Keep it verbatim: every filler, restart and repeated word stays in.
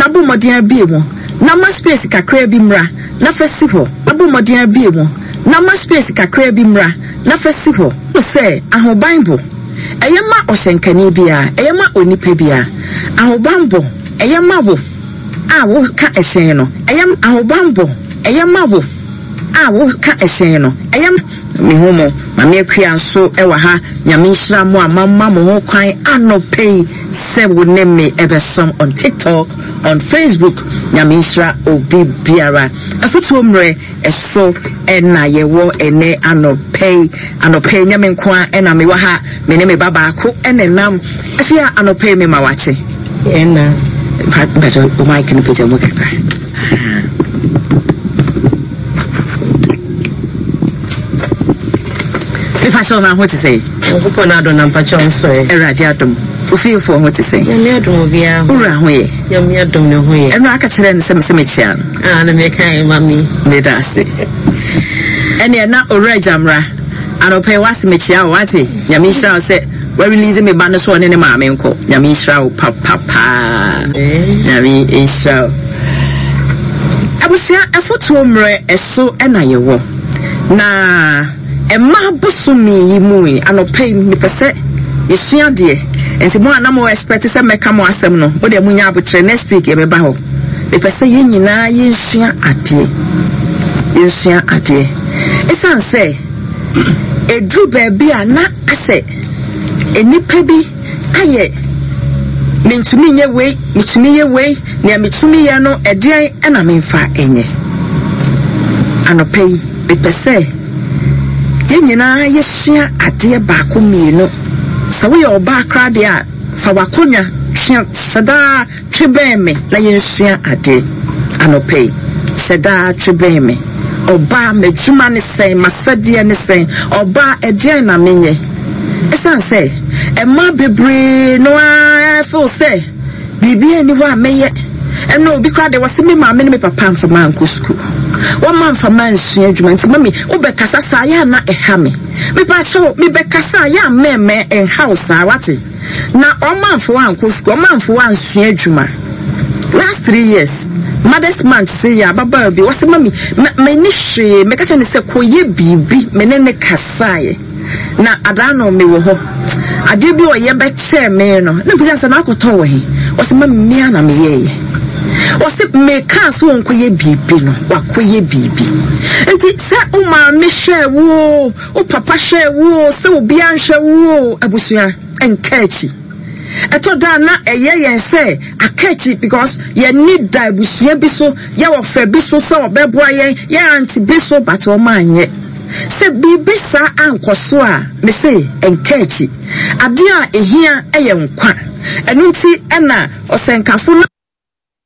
mabu modern bi wo na ma space kakra bi mra na fesi ho mabu modern bi wo na ma space kakra bi mra na fesi ho say ahobanbo eyema oshenkani bia eyema onipa bia ahobanbo eyema wo a wo ka ehyen no eyem ahobanbo eyema wo a wo ka ehyen no eyem mihumo mame akua so ewa ha nyame nhira mo amamma mo ho kwan anopei se wo ne me ebesom on TikTok, on Facebook, nyame nhira obi biara afutu omre eso ena yewo ene anopei anopei nyame nkwa ena me wa ha me ne me baba ko enenam afia anopei me mawache ena but o mic ni page mo kakra if I show now what to say, Opo na do na mpacho so e erade adom ofie fo what to say nyame adom obia ura hoye nyame adom ne hoye eno aka kire ne sem sem chia ah na me kan mami ne da se ene na ora jamra anope wase me chia wate nyame hira se we release me ba no so ne ne ma me nko nyame hira o papa pa nyame hira abusia afoto mre eso ena yewo na Emma busumi yimui anopei ni pese yesua de enti mo anamo expect se meka mo asem no o de munya abutre next week e be ba ho me pese yen nyina yensua ade yensua ade esan se edru ba bia na ase enipa bi aye mentumi nye we mentumi ye we ne mentumi ye no eden na memfa enye anopei me pese yenyina yesua ade baako mienu sawe yo ba krade a fa wakonya hwia sada twebeme na yensua ade anopei sada twebeme oba medjuma ne sen masade ne sen oba ede na menye esan se emma bebre no a fo se bibi ani wa meye eno obi krade wase me ma me ne me papa mfa man kusku one man for man sua adwuma nti mami wo be kasa sa ya na eha me me pa show me be kasa ya meme en house a wate na o man for one kusku o man for one sua adwuma last three years Mother's month say ya baba bi wase mami me ni hwe me kacha ne se koye bibi me ne ne kasaye na adano me wo ho ade bi o ye be che me no na bi se na akoto wo he wase mami me ana me ye wase me ka so won koye bibi no wa koye bibi enti se o ma me hwe wo o papa hwe wo se obi an hwe wo abusua enkachi eto da na eye yen say akachi because ye need da abusua bi so ye wo fa bi so se obeboa yen ye anti bi so but o ma anye se bibi sa ankoso a me say enkachi ade a ehia eye nkwa enu nti ena osenkafo